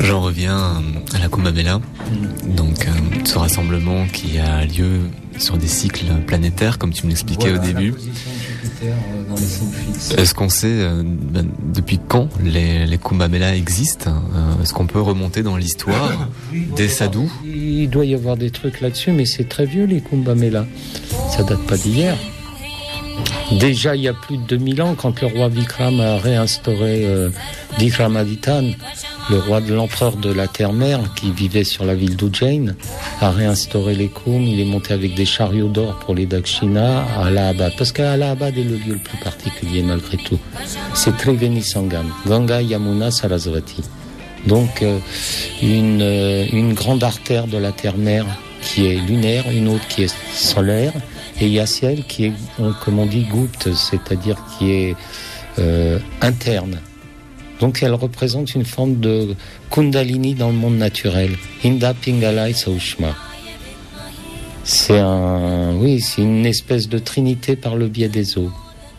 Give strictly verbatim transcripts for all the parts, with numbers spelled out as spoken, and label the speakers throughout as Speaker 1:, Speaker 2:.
Speaker 1: J'en reviens à la Kumbh Mela, donc euh, ce rassemblement qui a lieu sur des cycles planétaires, comme tu me l'expliquais voilà, au début.
Speaker 2: Dans les
Speaker 1: Est-ce qu'on sait euh, ben, depuis quand les, les Kumbh Mela existent euh, Est-ce qu'on peut remonter dans l'histoire des sadhus?
Speaker 2: Il doit y avoir des trucs là-dessus, mais c'est très vieux les Kumbh Mela. Ça date pas d'hier. Déjà, il y a plus de deux mille ans, quand le roi Vikram a réinstauré euh, Vikramaditya, le roi de l'empereur de la terre-mère, qui vivait sur la ville d'Ujjain, a réinstauré les Kumbh. Il est monté avec des chariots d'or pour les Dakshina à Allahabad. Parce qu'Allahabad est le lieu le plus particulier, malgré tout. C'est Triveni Sangam, Ganga, Yamuna, Sarasvati. Donc, euh, une, euh, une grande artère de la terre-mère qui est lunaire, une autre qui est solaire, et il y a celle qui est, comme on dit, gupta, c'est-à-dire qui est euh, interne. Donc elle représente une forme de kundalini dans le monde naturel. Inda Pingalai Saushma. C'est un, oui, c'est une espèce de trinité par le biais des eaux.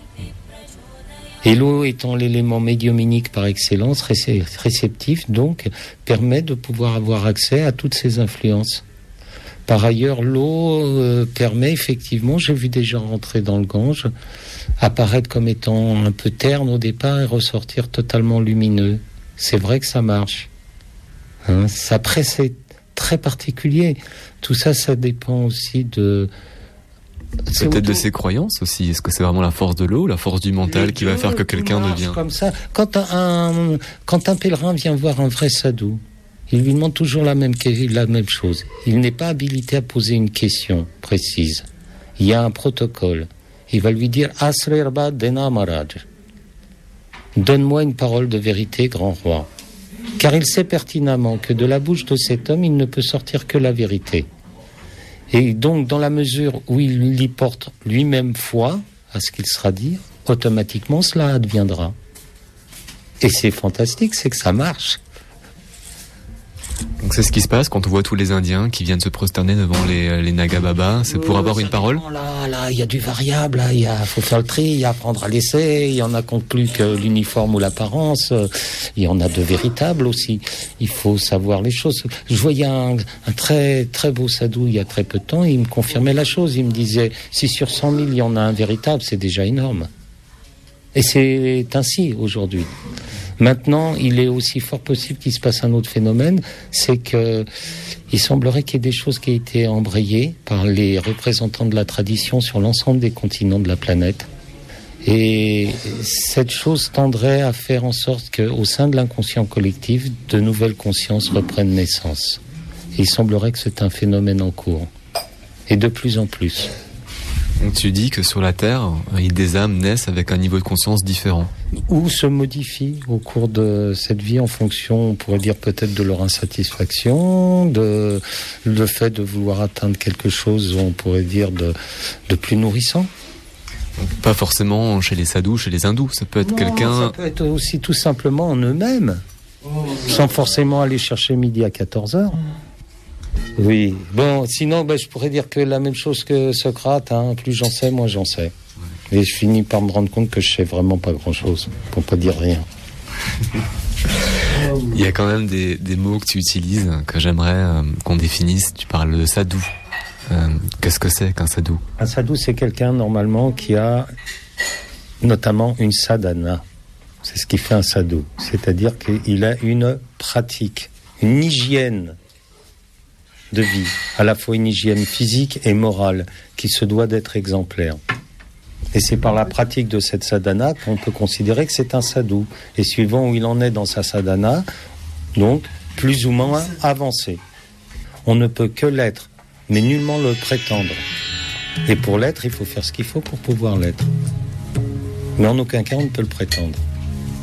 Speaker 2: Et l'eau étant l'élément médiuminique par excellence, réceptif, donc, permet de pouvoir avoir accès à toutes ces influences. Par ailleurs, l'eau euh, permet effectivement, j'ai vu des gens rentrer dans le Gange, apparaître comme étant un peu terne au départ et ressortir totalement lumineux. C'est vrai que ça marche. Hein, ça après, c'est très particulier. Tout ça, ça dépend aussi de...
Speaker 1: C'est peut-être auto... de ses croyances aussi. Est-ce que c'est vraiment la force de l'eau, la force du mental qui va faire que quelqu'un devient...
Speaker 2: Comme ça. Quand un, quand un pèlerin vient voir un vrai sadhu, il lui demande toujours la même, la même chose. Il n'est pas habilité à poser une question précise. Il y a un protocole. Il va lui dire « Asrirba Dena Maharaj ». Donne-moi une parole de vérité, grand roi. Car il sait pertinemment que de la bouche de cet homme, il ne peut sortir que la vérité. Et donc, dans la mesure où il y porte lui-même foi à ce qu'il sera dit, automatiquement, cela adviendra. Et c'est fantastique, c'est que ça marche.
Speaker 1: Donc c'est ce qui se passe quand on voit tous les Indiens qui viennent se prosterner devant les, les Naga Baba, c'est pour euh, avoir une parole.
Speaker 2: Là, là, il y a du variable, là, il y a, faut faire le tri, il y a apprendre à laisser, il y en a qui n'ont plus que l'uniforme ou l'apparence, il y en a de véritables aussi. Il faut savoir les choses. Je voyais un, un très, très beau sadhou il y a très peu de temps, il me confirmait la chose, il me disait, si sur cent mille il y en a un véritable, c'est déjà énorme. Et c'est ainsi aujourd'hui. Maintenant, il est aussi fort possible qu'il se passe un autre phénomène, c'est que il semblerait qu'il y ait des choses qui aient été embrayées par les représentants de la tradition sur l'ensemble des continents de la planète. Et cette chose tendrait à faire en sorte qu'au sein de l'inconscient collectif, de nouvelles consciences reprennent naissance. Et il semblerait que c'est un phénomène en cours. Et de plus en plus.
Speaker 1: Donc tu dis que sur la Terre, des âmes naissent avec un niveau de conscience différent.
Speaker 2: Ou se modifient au cours de cette vie en fonction, on pourrait dire peut-être de leur insatisfaction, de le fait de vouloir atteindre quelque chose, on pourrait dire de, de plus nourrissant.
Speaker 1: Pas forcément chez les sadhus, chez les hindous, ça peut être non, quelqu'un...
Speaker 2: ça peut être aussi tout simplement en eux-mêmes, sans forcément aller chercher midi à quatorze heures. Oui, bon, sinon ben, je pourrais dire que la même chose que Socrate, hein, plus j'en sais, moins j'en sais. Et je finis par me rendre compte que je sais vraiment pas grand-chose, pour pas dire rien.
Speaker 1: Il y a quand même des, des mots que tu utilises, que j'aimerais euh, qu'on définisse. Tu parles de sadhu. Euh, qu'est-ce que c'est qu'un sadhu ?
Speaker 2: Un sadhu, c'est quelqu'un normalement qui a notamment une sadhana. C'est ce qui fait un sadhu. C'est-à-dire qu'il a une pratique, une hygiène de vie, à la fois une hygiène physique et morale, qui se doit d'être exemplaire. Et c'est par la pratique de cette sadhana qu'on peut considérer que c'est un sadhu. Et suivant où il en est dans sa sadhana, donc plus ou moins avancé. On ne peut que l'être, mais nullement le prétendre. Et pour l'être, il faut faire ce qu'il faut pour pouvoir l'être. Mais en aucun cas, on ne peut le prétendre.